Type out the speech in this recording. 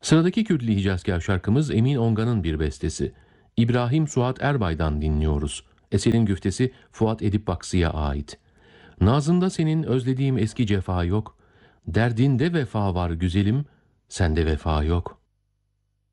Sıradaki Kürdili Hicazkâr şarkımız Emin Ongan'ın bir bestesi. İbrahim Suat Erbay'dan dinliyoruz. Eserin güftesi Fuat Edip Baksı'ya ait. Nazında senin özlediğim eski cefa yok. Derdinde vefa var güzelim, sende vefa yok.